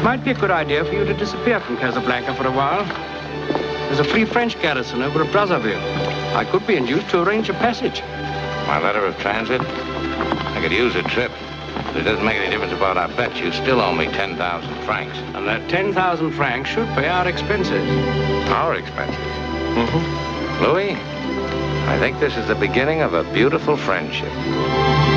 Might be a good idea for you to disappear from Casablanca for a while. There's a Free French garrison over at Brazzaville. I could be induced to arrange a passage. My letter of transit? I could use a trip. But it doesn't make any difference about our bet. You still owe me 10,000 francs. And that 10,000 francs should pay our expenses. Our expenses? Mm-hmm. Louis, I think this is the beginning of a beautiful friendship.